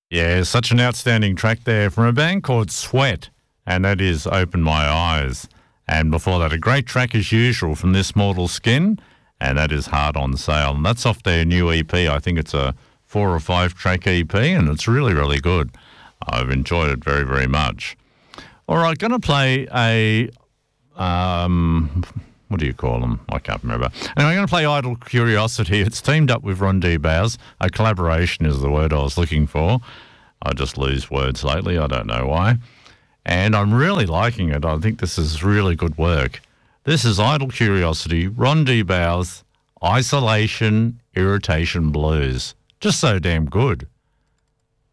Yeah, such an outstanding track there from a band called Sweat, and that is Open My Eyes. And before that, a great track as usual from This Mortal Skin, and that is Hard on Sale. And that's off their new EP. I think it's a 4 or 5 track EP, and it's really, really good. I've enjoyed it very, very much. All right, going to play a, what do you call them? I can't remember. Anyway, I'm going to play Idle Curiosity. It's teamed up with Ron D. Bowers. A collaboration is the word I was looking for. I just lose words lately. I don't know why. And I'm really liking it. I think this is really good work. This is Idle Curiosity, Ron D. Bowers, Isolation, Irritation Blues. Just so damn good.